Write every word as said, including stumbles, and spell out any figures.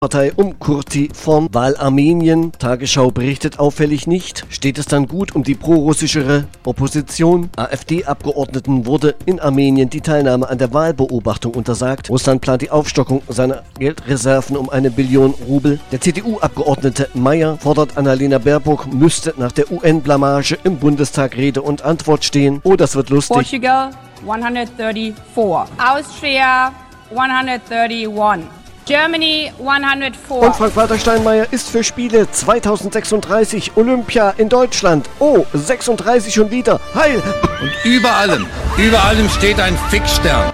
Partei um Kurti vorn, weil Armenien, Tagesschau berichtet auffällig nicht, steht es dann gut um die prorussischere Opposition. AfD-Abgeordneten wurde in Armenien die Teilnahme an der Wahlbeobachtung untersagt. Russland plant die Aufstockung seiner Geldreserven um eine Billion Rubel. Der C D U-Abgeordnete Mayer fordert, Annalena Baerbock müsste nach der U N-Blamage im Bundestag Rede und Antwort stehen. Oh, das wird lustig. Portugal hundertvier, Austria hunderteinunddreißig. Germany hundertvier. Und Frank-Walter Steinmeier ist für Spiele zweitausendsechsunddreißig Olympia in Deutschland. Oh, sechsunddreißig schon wieder. Heil! Und über allem, über allem steht ein Fixstern.